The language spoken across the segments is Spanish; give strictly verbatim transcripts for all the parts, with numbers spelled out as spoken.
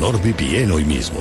NordVPN hoy mismo.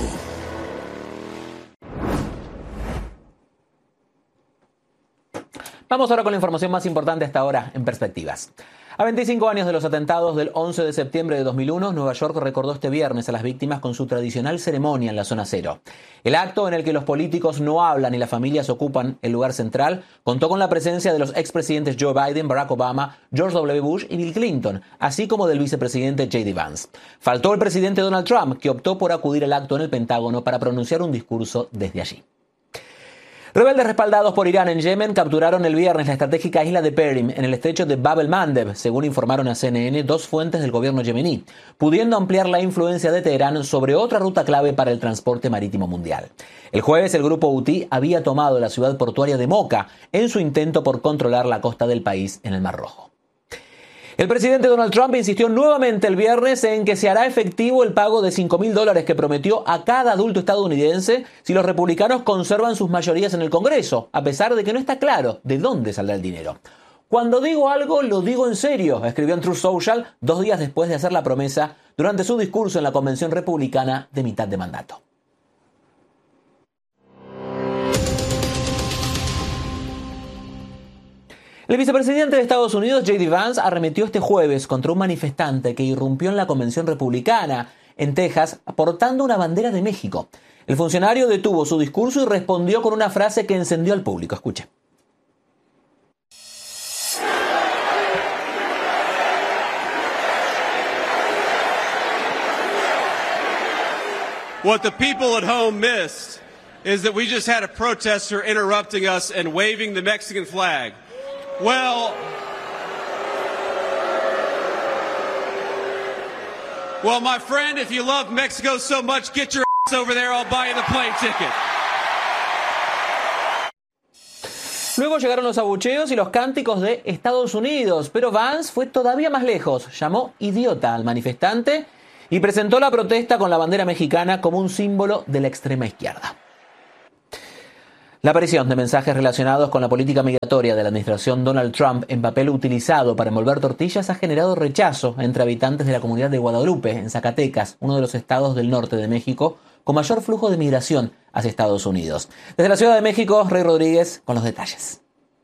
Vamos ahora con la información más importante hasta ahora en Perspectivas. A veinticinco años de los atentados del once de septiembre de dos mil uno, Nueva York recordó este viernes a las víctimas con su tradicional ceremonia en la zona cero. El acto, en el que los políticos no hablan y las familias ocupan el lugar central, contó con la presencia de los expresidentes Joe Biden, Barack Obama, George W. Bush y Bill Clinton, así como del vicepresidente J D Vance. Faltó el presidente Donald Trump, que optó por acudir al acto en el Pentágono para pronunciar un discurso desde allí. Rebeldes respaldados por Irán en Yemen capturaron el viernes la estratégica isla de Perim en el estrecho de Bab el-Mandeb, según informaron a C N N dos fuentes del gobierno yemení, pudiendo ampliar la influencia de Teherán sobre otra ruta clave para el transporte marítimo mundial. El jueves, el grupo Houthi había tomado la ciudad portuaria de Mocha en su intento por controlar la costa del país en el Mar Rojo. El presidente Donald Trump insistió nuevamente el viernes en que se hará efectivo el pago de cinco mil dólares que prometió a cada adulto estadounidense si los republicanos conservan sus mayorías en el Congreso, a pesar de que no está claro de dónde saldrá el dinero. Cuando digo algo, lo digo en serio, escribió en Truth Social dos días después de hacer la promesa durante su discurso en la convención republicana de mitad de mandato. El vicepresidente de Estados Unidos, J D Vance, arremetió este jueves contra un manifestante que irrumpió en la convención republicana en Texas portando una bandera de México. El funcionario detuvo su discurso y respondió con una frase que encendió al público. Escuche. What the people at home missed is that we just had a protester interrupting us and waving the Mexican flag. Well, well, my friend, if you love Mexico so much, get your ass over there, I'll buy you the plane ticket. Luego llegaron los abucheos y los cánticos de Estados Unidos, pero Vance fue todavía más lejos. Llamó idiota al manifestante y presentó la protesta con la bandera mexicana como un símbolo de la extrema izquierda. La aparición de mensajes relacionados con la política migratoria de la administración Donald Trump en papel utilizado para envolver tortillas ha generado rechazo entre habitantes de la comunidad de Guadalupe, en Zacatecas, uno de los estados del norte de México con mayor flujo de migración hacia Estados Unidos. Desde la Ciudad de México, Rey Rodríguez con los detalles.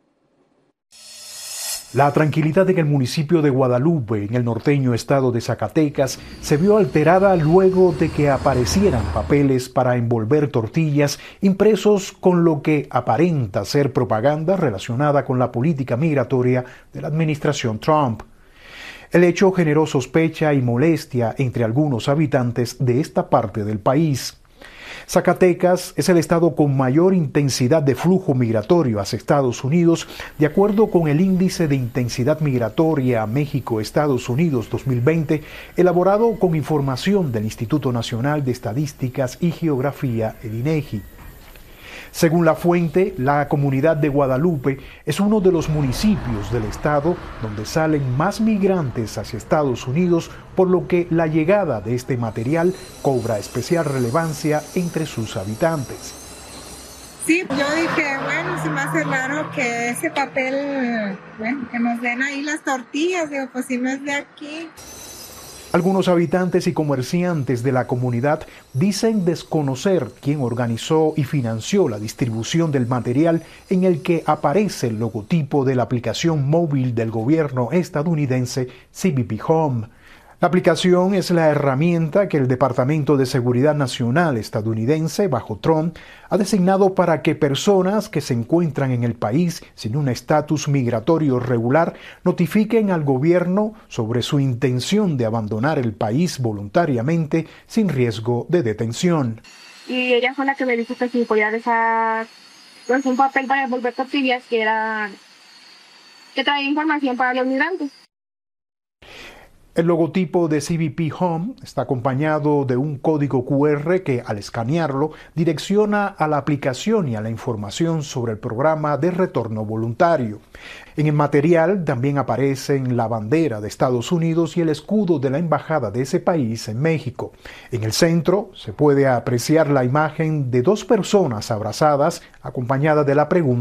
La tranquilidad en el municipio de Guadalupe, en el norteño estado de Zacatecas, se vio alterada luego de que aparecieran papeles para envolver tortillas impresos con lo que aparenta ser propaganda relacionada con la política migratoria de la administración Trump. El hecho generó sospecha y molestia entre algunos habitantes de esta parte del país. Zacatecas es el estado con mayor intensidad de flujo migratorio hacia Estados Unidos, de acuerdo con el Índice de Intensidad Migratoria México-Estados Unidos dos mil veinte, elaborado con información del Instituto Nacional de Estadísticas y Geografía, el INEGI. Según la fuente, la comunidad de Guadalupe es uno de los municipios del estado donde salen más migrantes hacia Estados Unidos, por lo que la llegada de este material cobra especial relevancia entre sus habitantes. Sí, yo dije, bueno, se me hace raro que ese papel, bueno, que nos den ahí las tortillas, digo, pues si no es de aquí. Algunos habitantes y comerciantes de la comunidad dicen desconocer quién organizó y financió la distribución del material en el que aparece el logotipo de la aplicación móvil del gobierno estadounidense C B P Home. La aplicación es la herramienta que el Departamento de Seguridad Nacional estadounidense, bajo Trump, ha designado para que personas que se encuentran en el país sin un estatus migratorio regular notifiquen al gobierno sobre su intención de abandonar el país voluntariamente sin riesgo de detención. Y ella fue la que me dijo que si podía dejar pues, un papel para envolver tortillas que era que traía información para los migrantes. El logotipo de C B P Home está acompañado de un código cu erre que, al escanearlo, direcciona a la aplicación y a la información sobre el programa de retorno voluntario. En el material también aparecen la bandera de Estados Unidos y el escudo de la embajada de ese país en México. En el centro se puede apreciar la imagen de dos personas abrazadas, acompañada de la pregunta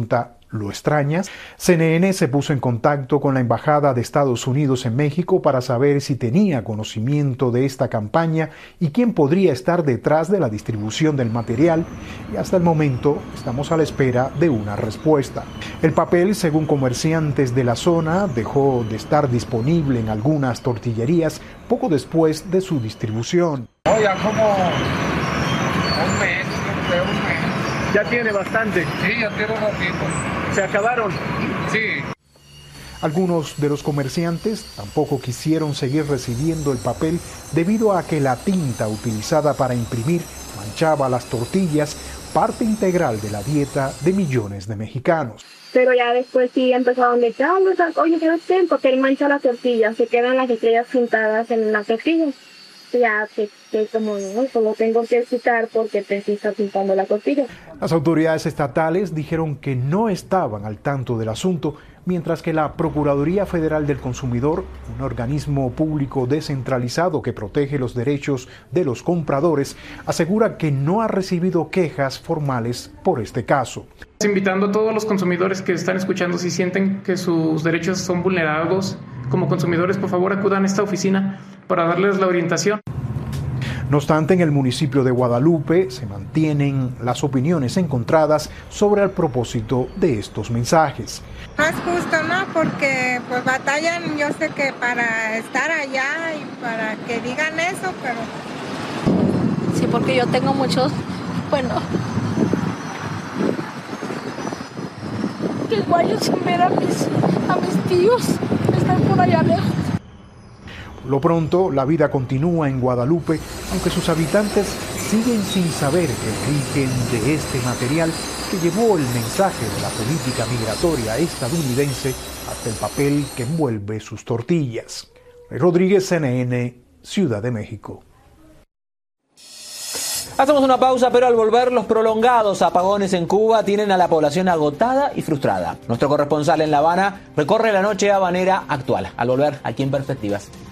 ¿Lo extrañas? C N N se puso en contacto con la Embajada de Estados Unidos en México para saber si tenía conocimiento de esta campaña y quién podría estar detrás de la distribución del material, y hasta el momento estamos a la espera de una respuesta. El papel, según comerciantes de la zona, dejó de estar disponible en algunas tortillerías poco después de su distribución. Oh, ya como un mes, creo, un mes. Ya tiene bastante. Sí, ya tiene un ratito. ¿Se acabaron? Sí. Algunos de los comerciantes tampoco quisieron seguir recibiendo el papel debido a que la tinta utilizada para imprimir manchaba las tortillas, parte integral de la dieta de millones de mexicanos. Pero ya después sí empezaron a decir, ah, no, oye, ¿qué hacen? Porque él mancha las tortillas, se quedan las estrellas pintadas en las tortillas. Ya que, que como no, como tengo que quitar porque te sí está pintando la tortilla. Las autoridades estatales dijeron que no estaban al tanto del asunto, mientras que la Procuraduría Federal del Consumidor, un organismo público descentralizado que protege los derechos de los compradores, asegura que no ha recibido quejas formales por este caso. Invitando a todos los consumidores que están escuchando, si sienten que sus derechos son vulnerados como consumidores, por favor acudan a esta oficina para darles la orientación. No obstante, en el municipio de Guadalupe se mantienen las opiniones encontradas sobre el propósito de estos mensajes. No es justo, ¿no? Porque pues batallan, yo sé que para estar allá y para que digan eso, pero... Sí, porque yo tengo muchos, bueno... que guayo sin ver a mis, a mis tíos, están por allá lejos. Por lo pronto, la vida continúa en Guadalupe, aunque sus habitantes siguen sin saber el origen de este material que llevó el mensaje de la política migratoria estadounidense hasta el papel que envuelve sus tortillas. Rodríguez, C N N, Ciudad de México. Hacemos una pausa, pero al volver, los prolongados apagones en Cuba tienen a la población agotada y frustrada. Nuestro corresponsal en La Habana recorre la noche habanera actual. Al volver, aquí en Perspectivas.